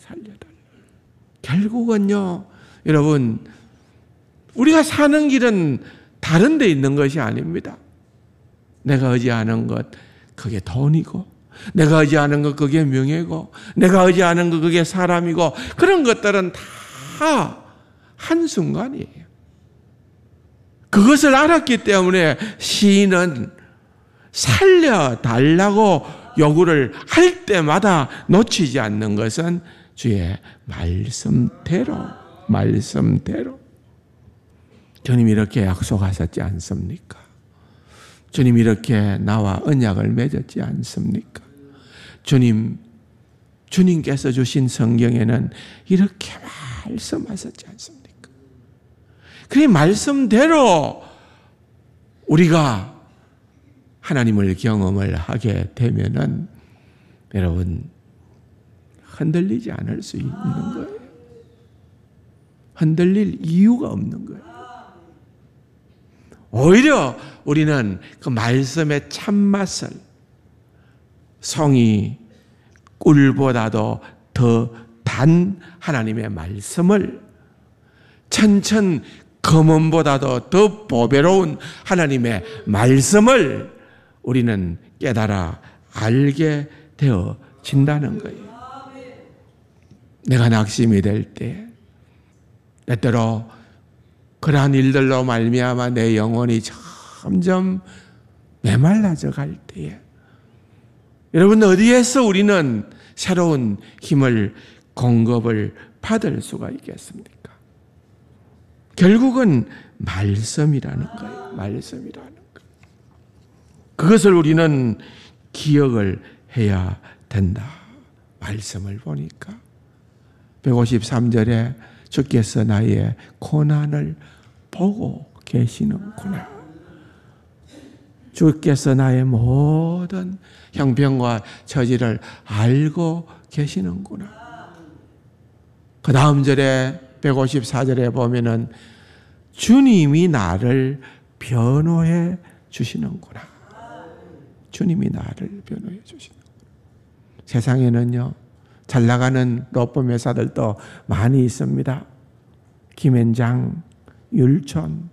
살려달라. 결국은요, 여러분, 우리가 사는 길은 다른 데 있는 것이 아닙니다. 내가 의지하는 것, 그게 돈이고, 내가 의지하는 것, 그게 명예고, 내가 의지하는 것, 그게 사람이고, 그런 것들은 다 한순간이에요. 그것을 알았기 때문에 시인은 살려달라고 요구를 할 때마다 놓치지 않는 것은 주의 말씀대로. 주님 이렇게 약속하셨지 않습니까? 주님 이렇게 나와 언약을 맺었지 않습니까? 주님께서 주신 성경에는 이렇게 말씀하셨지 않습니까? 그 말씀대로 우리가 하나님을 경험을 하게 되면은 여러분 흔들리지 않을 수 있는 거예요. 흔들릴 이유가 없는 거예요. 오히려 우리는 그 말씀의 참맛을 성이 꿀보다도 더 단 하나님의 말씀을 천천 검은보다도 더 보배로운 하나님의 말씀을 우리는 깨달아 알게 되어진다는 거예요. 내가 낙심이 될 때, 때때로 그러한 일들로 말미암아 내 영혼이 점점 메말라져 갈 때에 여러분 어디에서 우리는 새로운 힘을 공급을 받을 수가 있겠습니까? 결국은 말씀이라는 거예요. 말씀이라는 거예요. 그것을 우리는 기억을 해야 된다. 말씀을 보니까 153절에 주께서 나의 고난을 보고 계시는구나. 주께서 나의 모든 형편과 처지를 알고 계시는구나. 그 다음 절에 154절에 보면은 주님이 나를 변호해 주시는구나. 주님이 나를 변호해 주시는구나. 세상에는요, 잘 나가는 로펌 회사들도 많이 있습니다. 김앤장, 율촌,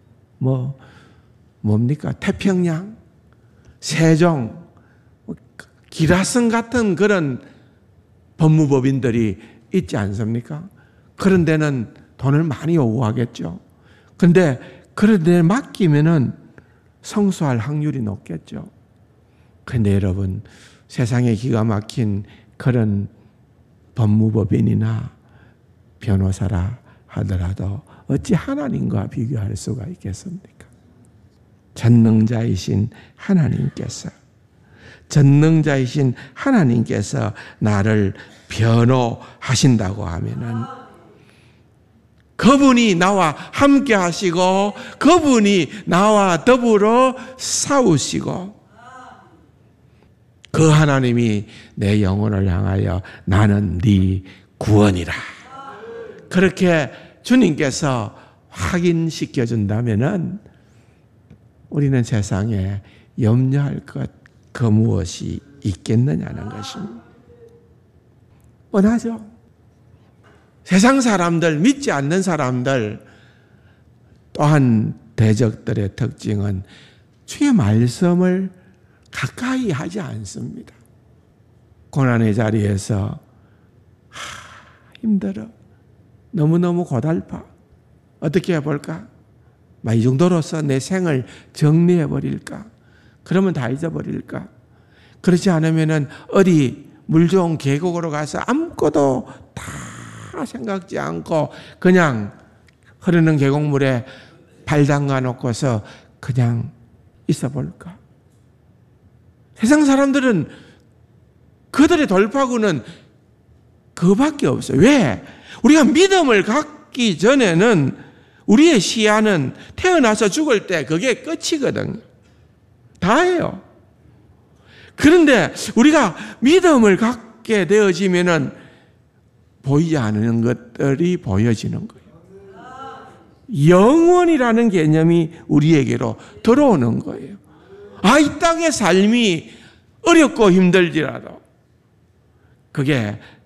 뭡니까? 태평양, 세종, 기라성 같은 그런 법무법인들이 있지 않습니까? 그런 데는 돈을 많이 요구하겠죠. 근데 그런 데 맡기면은 성수할 확률이 높겠죠. 근데 여러분, 세상에 기가 막힌 그런 법무법인이나 변호사라 하더라도 어찌 하나님과 비교할 수가 있겠습니까? 전능자이신 하나님께서 나를 변호하신다고 하면은 그분이 나와 함께 하시고 그분이 나와 더불어 싸우시고 그 하나님이 내 영혼을 향하여 나는 네 구원이라 그렇게 주님께서 확인시켜 준다면은 우리는 세상에 염려할 것 그 무엇이 있겠느냐는 것입니다. 뻔하죠. 세상 사람들, 믿지 않는 사람들 또한 대적들의 특징은 주의 말씀을 가까이 하지 않습니다. 고난의 자리에서 힘들어. 너무너무 고달파. 어떻게 해볼까? 이 정도로서 내 생을 정리해버릴까? 그러면 다 잊어버릴까? 그렇지 않으면은 어디 물 좋은 계곡으로 가서 아무것도 다 생각지 않고 그냥 흐르는 계곡물에 발 담가 놓고서 그냥 있어 볼까? 세상 사람들은 그들의 돌파구는 그밖에 없어요. 왜? 우리가 믿음을 갖기 전에는 우리의 시야는 태어나서 죽을 때 그게 끝이거든요. 다예요. 그런데 우리가 믿음을 갖게 되어지면은 보이지 않는 것들이 보여지는 거예요. 영원이라는 개념이 우리에게로 들어오는 거예요. 이 땅의 삶이 어렵고 힘들지라도 그게